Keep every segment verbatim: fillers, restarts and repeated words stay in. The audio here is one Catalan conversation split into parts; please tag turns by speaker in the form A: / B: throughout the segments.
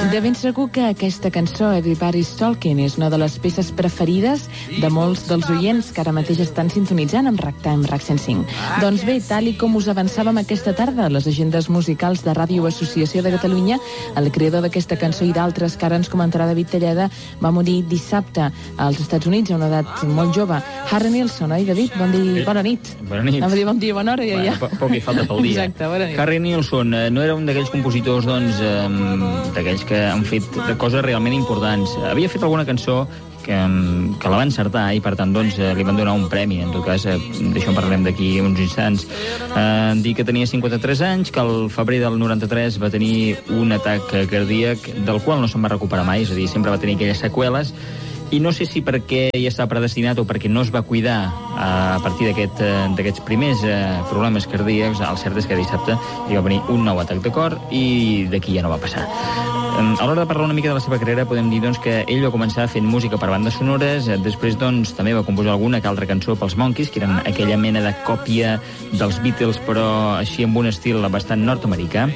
A: De ben segur que aquesta cançó, Everybody's Talking, és una de les peces preferides de molts dels oients que ara mateix estan sintonitzant amb Ragtime RAC cent cinc. Doncs bé, tal i com us avançàvem aquesta tarda a les agendes musicals de Ràdio Associació de Catalunya, el creador d'aquesta cançó i d'altres que ara ens comentarà David Telleda va morir dissabte als Estats Units a una edat molt jove. Harry Nilsson, oi, David? Bon dia, bona nit.
B: Bona nit.
A: Anava a dir bon dia, bona hora, ja, ja.
B: Bueno, poc hi falta pel dia.
A: Exacte, bona nit.
B: Harry Nilsson eh, no era un d'aquells compositors, doncs, eh, d'aquells que han fet de coses realment importants. Havia fet alguna cançó que, que la va encertar i, per tant, doncs, li van donar un premi. En tot cas, eh, d'això en parlarem d'aquí uns instants. Eh, dir que tenia cinquanta-tres anys, que al febrer del noranta-tres va tenir un atac cardíac del qual no se'n va recuperar mai, és a dir, sempre va tenir aquelles seqüeles. I no sé si perquè ja estava predestinat o perquè no es va cuidar a partir d'aquest, d'aquests primers eh, problemes cardíacs. El cert és que dissabte li va venir un nou atac de cor i d'aquí ja no va passar. A l'hora de parlar una mica de la seva carrera podem dir doncs, que ell va començar fent música per bandes sonores, després doncs, també va composar alguna que altra cançó pels Monkees, que eren aquella mena de còpia dels Beatles, però així amb un estil bastant nord-americà.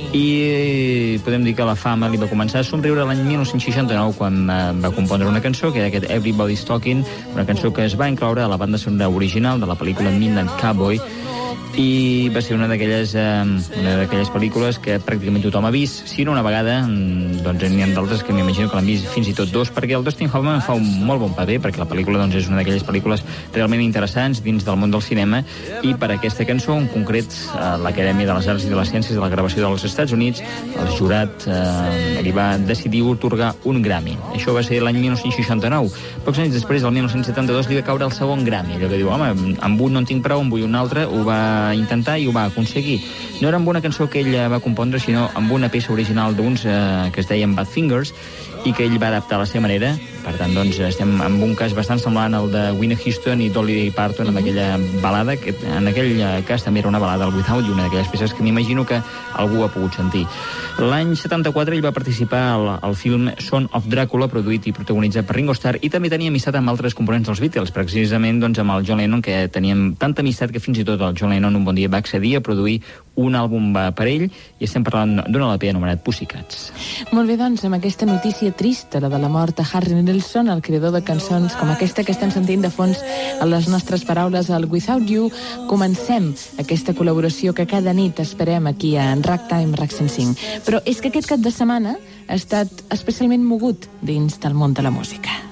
B: I podem dir que la fama li va començar a somriure l'any dinou seixanta-nou quan eh, va compondre una cançó que era aquest Everybody's Talking, una cançó que es va incloure a la banda sonora original de la pel·lícula Midnight Cowboy, i va ser una d'aquelles eh, una d'aquelles pel·lícules que pràcticament tothom ha vist, si no una vegada, doncs n'hi ha d'altres que m'imagino que l'han vist fins i tot dos, perquè el Dustin Hoffman fa un molt bon paper, perquè la pel·lícula doncs, és una d'aquelles pel·lícules realment interessants dins del món del cinema, i per aquesta cançó, en concret, eh, l'Acadèmia de les Arts i de les Ciències de la Gravació dels Estats Units, el jurat eh, li va decidir otorgar un Grammy. Això va ser l'any dinou seixanta-nou. Pocs anys després, el dinou setanta-dos, li va caure el segon Grammy, allò que diu, home, amb un no en tinc prou, en vull un altre, ho va intentar i ho va aconseguir. No era amb una cançó que ell va compondre, sinó amb una peça original d'uns eh, que es deien Badfingers i que ell va adaptar a la seva manera. Per tant, doncs, estem en un cas bastant semblant al de Whitney Houston i Dolly Parton amb aquella balada, que en aquell cas també era una balada, el Without You, una d'aquelles peces que m'imagino que algú ha pogut sentir. L'any setanta-quatre ell va participar al, al film Son of Dracula, produït i protagonitzat per Ringo Starr, i també tenia amistat amb altres components dels Beatles, precisament doncs, amb el John Lennon, que teníem tanta amistat que fins i tot el John Lennon un bon dia va accedir a produir un àlbum per ell, i estem parlant d'un L P anomenat Pussycats.
A: Molt bé, doncs, amb aquesta notícia trista, la de la mort de Harry Nilsson, el creador de cançons com aquesta que estem sentint de fons a les nostres paraules, el Without You, comencem aquesta col·laboració que cada nit esperem aquí a Ragtime RAC cent cinc. Però és que aquest cap de setmana ha estat especialment mogut dins del món de la música.